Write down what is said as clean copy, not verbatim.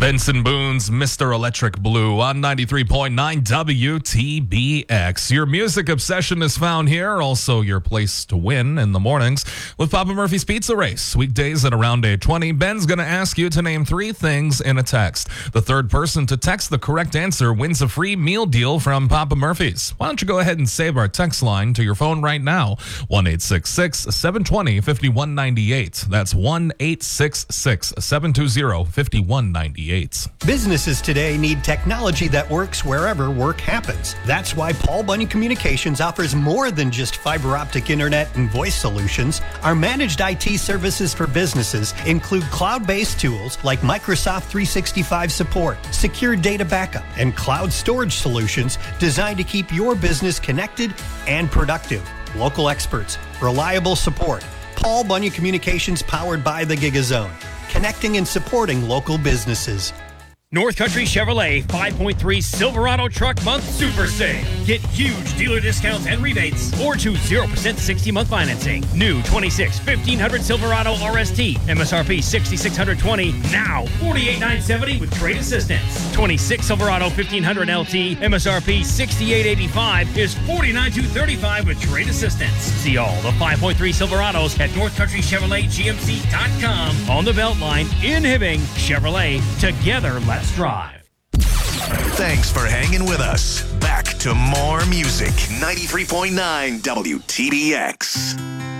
Benson Boone's Mr. Electric Blue on 93.9 WTBX. Your music obsession is found here. Also, your place to win in the mornings with Papa Murphy's Pizza Race. Weekdays at around 8:20. Ben's going to ask you to name 3 things in a text. The third person to text the correct answer wins a free meal deal from Papa Murphy's. Why don't you go ahead and save our text line to your phone right now? 1-866-720-5198. That's 1-866-720-5198. Businesses today need technology that works wherever work happens. That's why Paul Bunyan Communications offers more than just fiber optic internet and voice solutions. Our managed IT services for businesses include cloud-based tools like Microsoft 365 support, secure data backup, and cloud storage solutions designed to keep your business connected and productive. Local experts, reliable support. Paul Bunyan Communications, powered by the GigaZone. Connecting and supporting local businesses. North Country Chevrolet 5.3 Silverado Truck Month Super Sale. Get huge dealer discounts and rebates or choose 0% 60-month financing. New 26 1500 Silverado RST, MSRP $6,620, now $48,970 with trade assistance. 26 Silverado 1500 LT, MSRP $6,885 is $49,235 with trade assistance. See all the 5.3 Silverados at NorthCountryChevroletGMC.com. On the Beltline in Hibbing, Chevrolet, together let's drive. Thanks for hanging with us. Back to more music. 93.9 WTBX.